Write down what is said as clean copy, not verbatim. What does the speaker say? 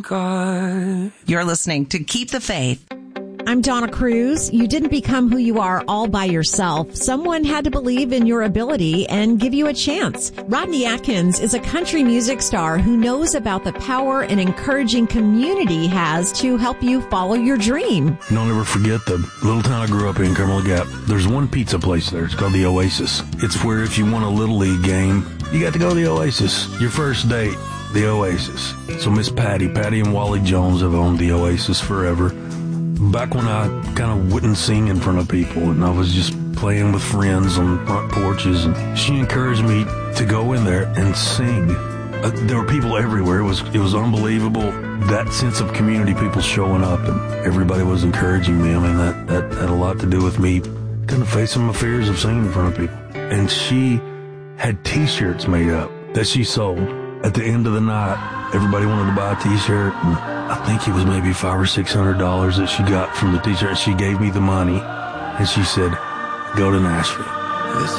God. You're listening to Keep the Faith. I'm Donna Cruz. You didn't become who you are all by yourself. Someone had to believe in your ability and give you a chance. Rodney Atkins is a country music star who knows about the power an encouraging community has to help you follow your dream. And I'll never forget the little town I grew up in, Cumberland Gap. There's one pizza place there. It's called the Oasis. It's where if you want a Little League game, you got to go to the Oasis. Your first date, the Oasis. So Miss Patty and Wally Jones have owned the Oasis forever. Back when I kind of wouldn't sing in front of people and I was just playing with friends on front porches, and she encouraged me to go in there and sing. There were people everywhere. It was unbelievable. That sense of community, people showing up, and everybody was encouraging me. I mean, that had a lot to do with me kind of facing my fears of singing in front of people. And she had T-shirts made up that she sold. At the end of the night, everybody wanted to buy a T-shirt, and I think it was maybe $500 or $600 that she got from the T-shirt. She gave me the money, and she said, go to Nashville.